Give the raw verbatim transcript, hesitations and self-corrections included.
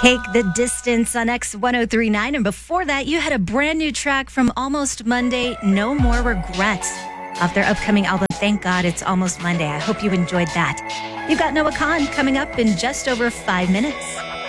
Take the Distance on X one oh three point nine. And before that, you had a brand new track from Almost Monday, No More Regrets, off their upcoming album, Thank God It's Almost Monday. I hope you enjoyed that. You've got Noah Khan coming up in just over five minutes.